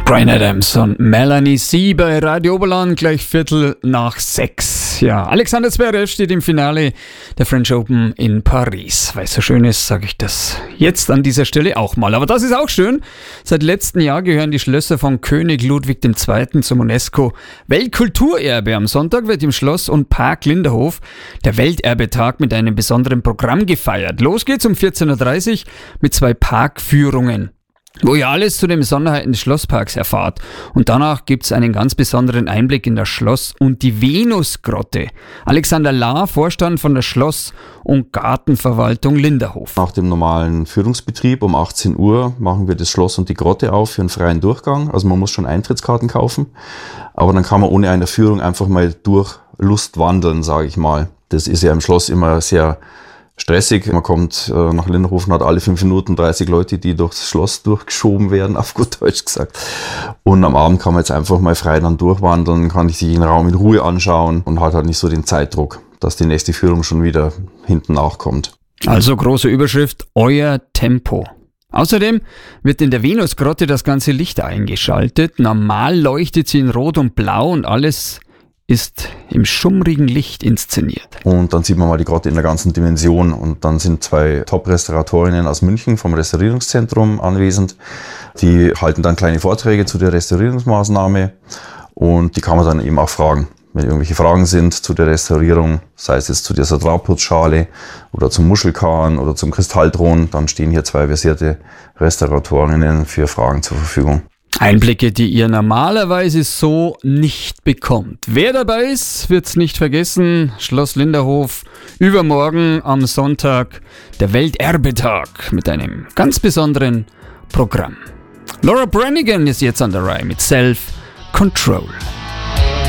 Bryan Adams und Melanie C. bei Radio Oberland, gleich 5:45. Ja, Alexander Zverev steht im Finale der French Open in Paris. Weil es so schön ist, sage ich das jetzt an dieser Stelle auch mal. Aber das ist auch schön. Seit letztem Jahr gehören die Schlösser von König Ludwig II. Zum UNESCO-Weltkulturerbe. Am Sonntag wird im Schloss und Park Linderhof der Welterbetag mit einem besonderen Programm gefeiert. Los geht's um 14:30 Uhr mit 2 Parkführungen, wo ihr alles zu den Besonderheiten des Schlossparks erfahrt. Und danach gibt's einen ganz besonderen Einblick in das Schloss und die Venusgrotte. Alexander Lahr, Vorstand von der Schloss- und Gartenverwaltung Linderhof. Nach dem normalen Führungsbetrieb um 18 Uhr machen wir das Schloss und die Grotte auf für einen freien Durchgang. Also man muss schon Eintrittskarten kaufen, aber dann kann man ohne eine Führung einfach mal durch Lust wandeln, sage ich mal. Das ist ja im Schloss immer sehr stressig. Man kommt nach Linderhof und hat alle 5 Minuten 30 Leute, die durchs Schloss durchgeschoben werden, auf gut Deutsch gesagt. Und am Abend kann man jetzt einfach mal frei dann durchwandern, kann sich den Raum in Ruhe anschauen und hat halt nicht so den Zeitdruck, dass die nächste Führung schon wieder hinten nachkommt. Also große Überschrift, euer Tempo. Außerdem wird in der Venusgrotte das ganze Licht eingeschaltet. Normal leuchtet sie in Rot und Blau und alles ist im schummrigen Licht inszeniert. Und dann sieht man mal die Grotte in der ganzen Dimension. Und dann sind 2 Top-Restauratorinnen aus München vom Restaurierungszentrum anwesend. Die halten dann kleine Vorträge zu der Restaurierungsmaßnahme und die kann man dann eben auch fragen. Wenn irgendwelche Fragen sind zu der Restaurierung, sei es jetzt zu dieser Drahtputzschale oder zum Muschelkahn oder zum Kristallthron, dann stehen hier 2 versierte Restauratorinnen für Fragen zur Verfügung. Einblicke, die ihr normalerweise so nicht bekommt. Wer dabei ist, wird's nicht vergessen. Schloss Linderhof, übermorgen am Sonntag der Welterbetag mit einem ganz besonderen Programm. Laura Branigan ist jetzt an der Reihe mit Self Control.